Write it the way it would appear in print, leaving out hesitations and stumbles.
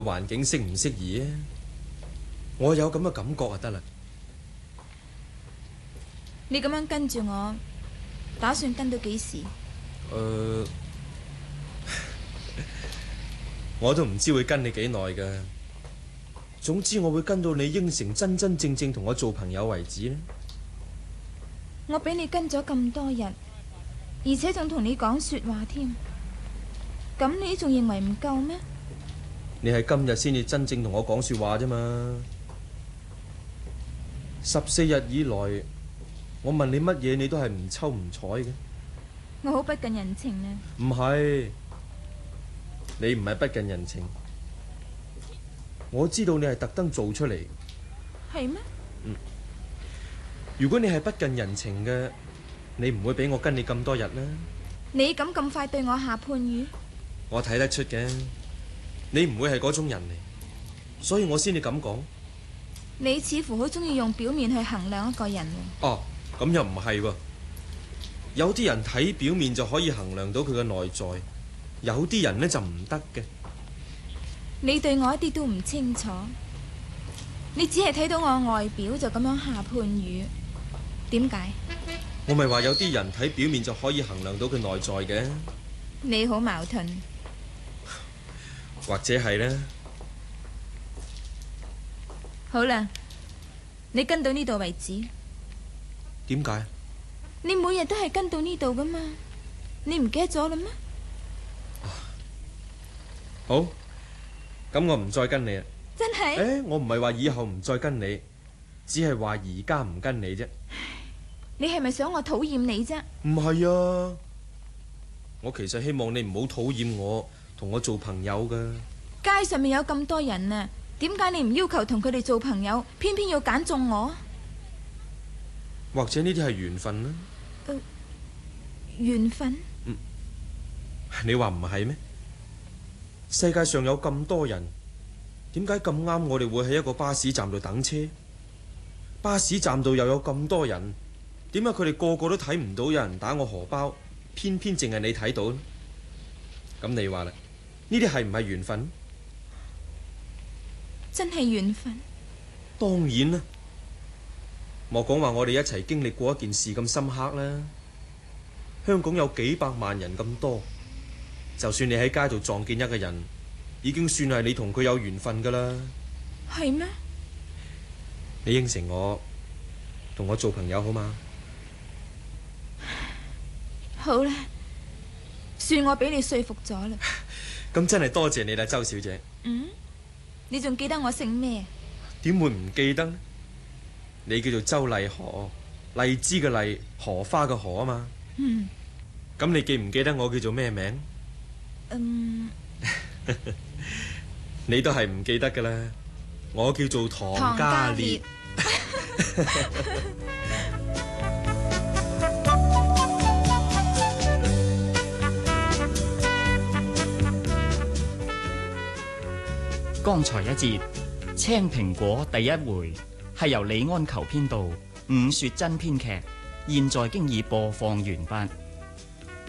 環境適唔適宜啊？我有咁嘅感覺就得啦。 你咁樣跟住我，打算跟到幾時？ 我都唔知會跟你幾耐噶。總之我會跟到你應承真真正正同我做朋友為止啦。 我俾你跟咗咁多日，而且仲同你講說話添，咁你仲認為唔夠咩？ 你係今日先至真正同我講說話啫嘛。14日以來，我問你乜嘢，你都係唔抽唔睬嘅。 我好不近人情啊！ 唔係，你唔係不近人情，我知道你係特登做出嚟。 係咩？ 如果你係不近人情嘅，你唔會俾我跟你咁多日啦。 你敢咁快對我下判語？ 我睇得出嘅，你唔會係嗰種人嚟，所以我先至咁講。 你似乎好中意用表面去衡量一個人喎。 哦，咁又唔係喎。有啲人睇表面就可以衡量到佢嘅內在，有啲人呢就唔得嘅。 你對我一啲都唔清楚，你只係睇到我外表就咁樣下判語，點解？ 我咪話有啲人睇表面就可以衡量到佢內在嘅。 你好矛盾。 或者係呢？ 好啦，你跟到呢度為止。 點解？ 你每日都係跟到呢度噶嘛？你唔記得咗啦咩？ 好，咁我唔再跟你啦。 真係？ 我唔係話以後唔再跟你，只係話而家唔跟你啫。 你係咪想我討厭你啫？ 唔係啊，我其實希望你唔好討厭我，同我做朋友噶。 街上面有咁多人啊，點解你唔要求同佢哋做朋友，偏偏要揀中我？ 或者呢啲係緣分啦。 緣分？ 你話唔係咩？世界上有咁多人，點解咁啱我哋會喺一個巴士站度等車？巴士站度又有咁多人，點解佢哋個個都睇唔到有人打我荷包，偏偏淨係你睇到呢？咁你話啦，呢啲係唔係緣分？ 真係緣分？ 當然啦，莫講話我哋一齊經歷過一件事咁深刻啦。香港有幾百萬人咁多，就算你喺街度撞見一個人，已經算係你同佢有緣分噶啦。 係咩？ 你應承我同我做朋友好嗎？ 好啦，算我俾你說服咗啦。 咁真係多謝你啦，周小姐。 你仲記得我姓咩？ 點會唔記得呢？你叫做周麗荷，荔枝嘅荔，荷花嘅荷啊嘛。咁你記唔記得我叫做咩名？你都係唔記得噶啦。我叫做唐家烈。 剛才一節青蘋果第一回係由李安求編導，伍雪珍編劇，現在經已播放完畢。